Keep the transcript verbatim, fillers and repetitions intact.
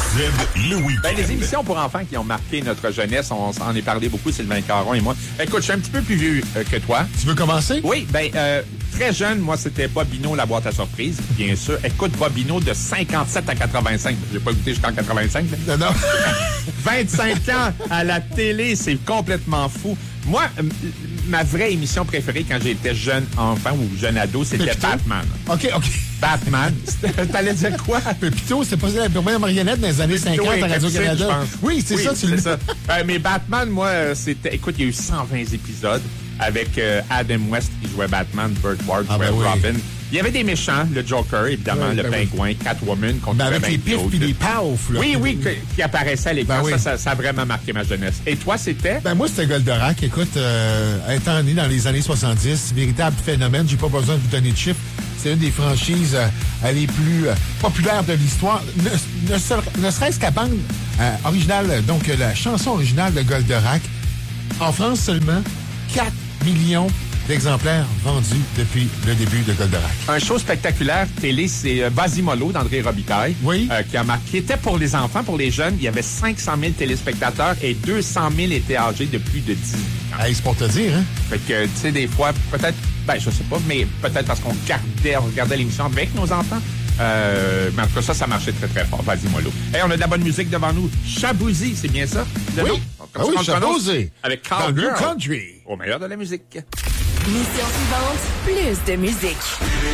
le week-end. Ben, les émissions pour enfants qui ont marqué notre jeunesse, on s'en est parlé beaucoup, Sylvain Caron et moi. Écoute, je suis un petit peu plus vieux euh, que toi. Tu veux commencer? Oui, ben, euh, très jeune, moi, c'était Bobino, la boîte à surprise, bien sûr. Écoute, Bobino de cinquante-sept à quatre-vingt-cinq. J'ai pas goûté jusqu'en quatre-vingt-cinq. Non, non. vingt-cinq ans à la télé, c'est complètement fou. Moi, m- ma vraie émission préférée quand j'étais jeune enfant ou jeune ado, c'était Pépito? Batman. OK, OK. Batman. T'allais dire quoi? Pépito, c'est pas la première marionnette dans les années cinquante Oui, à Radio-Canada. je pense. Oui, c'est ça, tu c'est le ça. Euh, mais Batman, moi, euh, c'était... Écoute, il y a eu cent vingt épisodes avec euh, Adam West qui jouait Batman, Burt Ward Ah, jouait ben oui. Robin. Il y avait des méchants, le Joker, évidemment, Oui, le ben oui. Pingouin, Catwoman, contre Ben avec ben les pifs d'autres. puis les paufs. là. Oui, oui, que- qui apparaissaient à l'écran. Ben oui. ça, ça, ça a vraiment marqué ma jeunesse. Et toi, c'était? Ben moi, c'était Goldorak. Écoute, euh, étant né dans les années soixante-dix, véritable phénomène, j'ai pas besoin de vous donner de chiffres. C'est une des franchises euh, les plus euh, populaires de l'histoire. Ne, ne, ser- ne serait-ce qu'à bande euh, originale, donc euh, la chanson originale de Goldorak. En France seulement, quatre millions d'exemplaires vendus depuis le début de Goldorak. Un show spectaculaire télé, c'est euh, Vas-y Mollo d'André Robitaille. Oui. euh, qui a marqué, était pour les enfants, pour les jeunes. Il y avait cinq cent mille téléspectateurs et deux cent mille étaient âgés de plus de dix ans. Hey, c'est pour te dire, hein? Fait que, tu sais, des fois, peut-être, ben, je sais pas, mais peut-être parce qu'on regardait, on regardait l'émission avec nos enfants. Euh, mais en tout cas, ça, ça marchait très, très fort. Vas-y, mollo. Hey, on a de la bonne musique devant nous. Chabouzy, c'est bien ça? Le Oui. nom? Ah oui, on le prononce? Chabouzy. Avec Dans le Cowgirl. New Country. Au meilleur de la musique. Mission suivante, plus de musique.